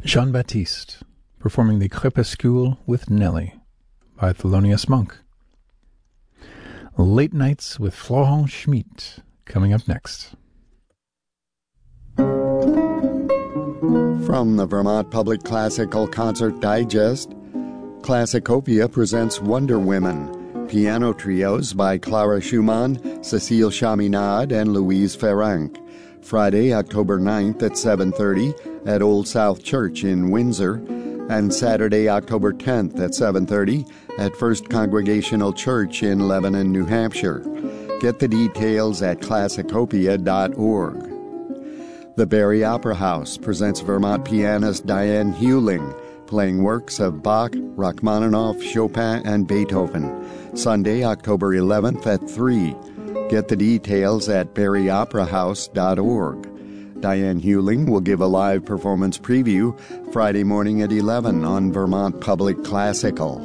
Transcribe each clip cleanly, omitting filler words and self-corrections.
Jean-Baptiste, performing the Crépuscule with Nelly by Thelonious Monk. Late Nights with Florent Schmitt, coming up next. From the Vermont Public Classical Concert Digest, Classicopia presents Wonder Women, piano trios by Clara Schumann, Cécile Chaminade, and Louise Ferranc. Friday, October 9th at 7:30 at Old South Church in Windsor, and Saturday, October 10th at 7:30 at First Congregational Church in Lebanon, New Hampshire. Get the details at classicopia.org. The Barrie Opera House presents Vermont pianist Diane Hewling, playing works of Bach, Rachmaninoff, Chopin, and Beethoven. Sunday, October 11th at 3. Get the details at barrieoperahouse.org. Diane Hewling will give a live performance preview Friday morning at 11 on Vermont Public Classical.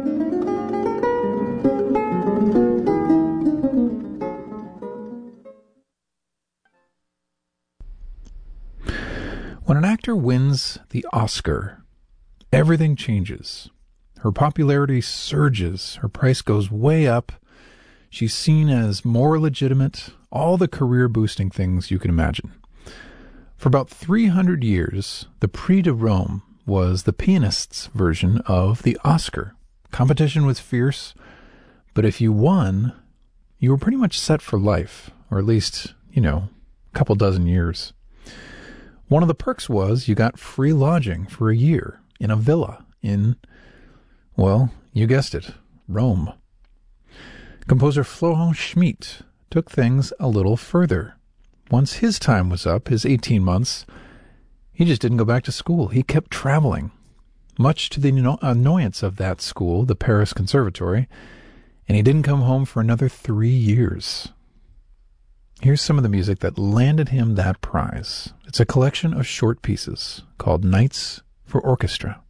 When an actor wins the Oscar, everything changes. Her popularity surges, her price goes way up, she's seen as more legitimate, all the career-boosting things you can imagine. For about 300 years, the Prix de Rome was the pianist's version of the Oscar. Competition was fierce, but if you won, you were pretty much set for life, or at least, a couple dozen years. One of the perks was you got free lodging for a year in a villa in, well, you guessed it, Rome. Composer Florent Schmitt took things a little further. Once his time was up, his 18 months, he just didn't go back to school. He kept traveling, much to the annoyance of that school, the Paris Conservatory, and he didn't come home for another 3 years. Here's some of the music that landed him that prize. It's a collection of short pieces called Nights for Orchestra.